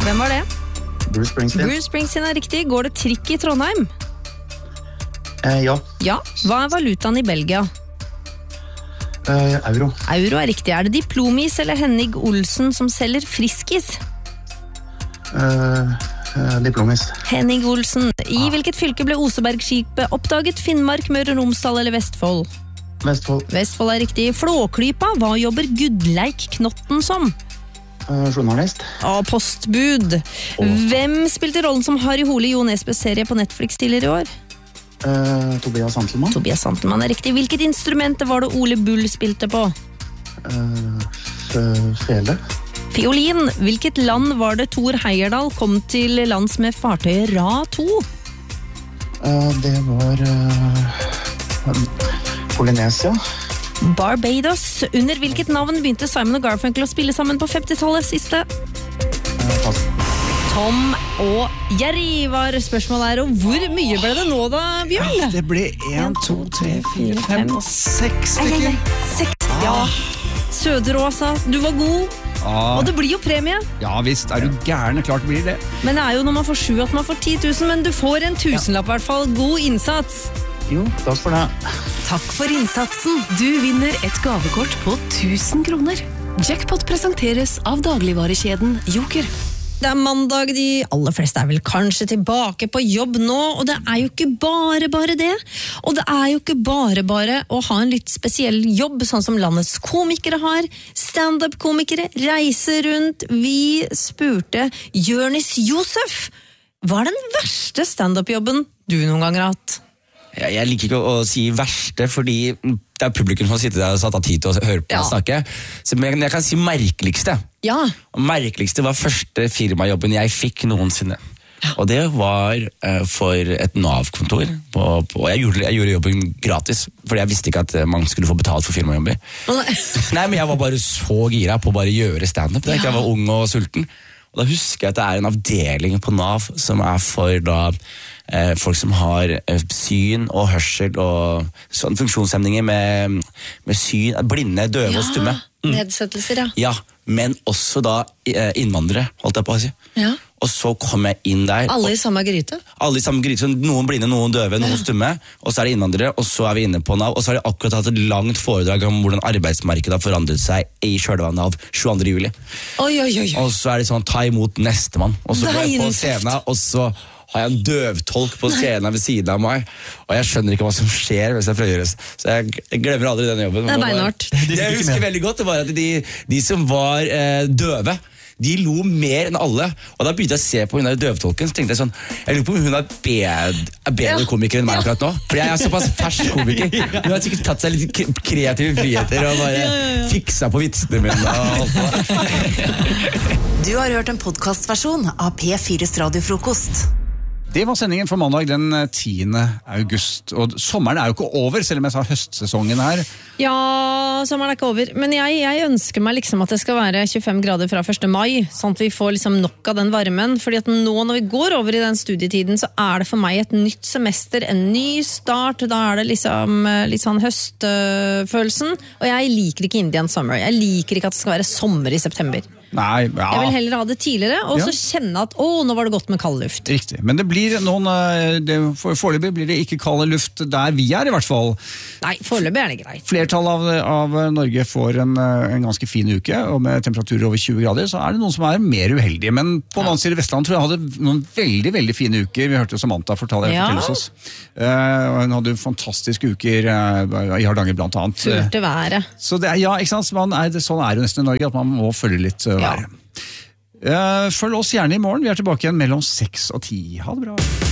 Hvem var det? Bruce Springsteen. Bruce Springsteen er riktig. Går det trikk i Trondheim? Ja. Ja. Hva er valutaen i Belgia? Euro. Euro er riktig. Er det Diplomis eller Henning Olsen som selger Friskis? Diplomis. Henning Olsen. I hvilket fylke ble Osebergskipet oppdaget? Finnmark, Møre og Romsdal eller Vestfold? Vestfold. Vestfold er riktig. Flåklypa, hva jobber Gudleik Knotten som? Journalist. Postbud. Hvem spilte rollen som Harry Hole i Jo Nesbøs serie på Netflix tidligere i år? Tobias Santelmann. Tobias Santelmann er riktig. Hvilket instrument var det Ole Bull spilte på? Fele. Fiolin. Hvilket land var det Thor Heyerdahl kom til lands med fartøyet Ra 2? Det var Polynesia. Barbados. Under hvilket navn begynte Simon og Garfunkel å spille sammen på 50-tallet siste? Pass. Tom og Jerry var spørsmålet her, og hvor mye ble det nå da, Bjørn? Det ble 1, 2, 3, 4, 5 og 6 stykker. 6, ja. Søderåsa, du var god, og det blir jo premie. Ja visst, er du gæren, klart blir det. Men det er jo når man får 7 at man får 10 000, men du får en tusenlapp i hvert fall. God innsats. Jo, takk for det. Takk for innsatsen. Du vinner et gavekort på 1000 kroner. Jackpot presenteres av dagligvarekjeden Joker. Det er mandag, de aller fleste er vel kanskje tilbake på jobb nå, og det er jo ikke bare det. Og det er jo ikke bare å ha en litt spesiell jobb, sånn som landets komikere har. Stand-up-komikere reiser rundt. Vi spurte Jonis Josef, hva er den verste stand-up-jobben du noen gang har hatt? Jeg liker ikke å si verste, fordi det er publikum som sitter der og satt av tid til å høre på meg snakke. Men jeg kan si merkeligste. Ja. Og merkeligste var første firmajobben jeg fikk noensinne. Og det var for et NAV-kontor. Jeg gjorde jobben gratis, fordi jeg visste ikke at man skulle få betalt for firmajobber. Nei, men jeg var bare så gira på å bare gjøre stand-up. Jeg var ung og sulten. Og da husker jeg at det er en avdeling på NAV som er for da folk som har syn og hørsel og sånn funksjonshemninger med syn, blinde, døve og stumme. Nedsettelser, Ja, men også da innvandrere, holdt jeg på å si. Ja. Og så kom jeg inn der. Alle i samme gryte? Alle i samme gryte, noen blinde, noen døve, noen stumme, og så er det innvandrere, og så er vi inne på NAV, og så har de akkurat hatt et langt foredrag om hvordan arbeidsmarkedet har forandret seg i kjølvannet av 22. juli. Oi. Og så er det sånn, ta imot nestemann, og så går jeg på scenen, og så har jeg en døvtolk på scenen ved siden av meg, og jeg skjønner ikke hva som skjer hvis jeg prøver å gjøre det. Så jeg glemmer aldri den jobben. Det er beinhardt. Det jeg husker veldig godt, det var at de som var døve, de lo mer enn alle, og da begynte jeg å se på hun der døvtolken, så tenkte jeg sånn, jeg lurer på om hun er bedre komiker enn meg akkurat nå, for jeg er såpass fersk komiker. Hun har sikkert tatt seg litt kreative friheter og bare fiksa på vitsene mine og alt det. Du har hørt en podcastversjon av P4's radiofrokost. Det var sendingen for mandag den 10. august, og sommeren er jo ikke over, selv om jeg sa høstsesongen her. Ja, sommeren er ikke over, men jeg ønsker meg liksom at det skal være 25 grader fra 1. mai, sånn at vi får liksom nok av den varmen, fordi at nå når vi går over i den studietiden, så er det for meg et nytt semester, en ny start, da er det liksom litt sånn høstfølelsen, og jeg liker ikke Indian Summer, jeg liker ikke at det skal være sommer i september. Nei, ja. Jeg vil heller ha det tidligere, og så kjenne at nå var det godt med kald luft. Riktig, men det blir noen, foreløpig blir det ikke kald luft der vi er i hvert fall. Nei, foreløpig er det greit. Flertallet av Norge får en ganske fin uke, og med temperaturer over 20 grader, så er det noen som er mer uheldige. Men på den annen side Vestland tror jeg hadde noen veldig, veldig fine uker. Vi hørte Samantha fortelle oss. Hun hadde fantastiske uker i Hardanger blant annet. Turte været. Så det er, ikke sant? Sånn er det jo nesten i Norge, at man må følge litt været. Følg oss gjerne i morgen. Vi er tilbake igjen mellom 6 og 10. Ha det bra.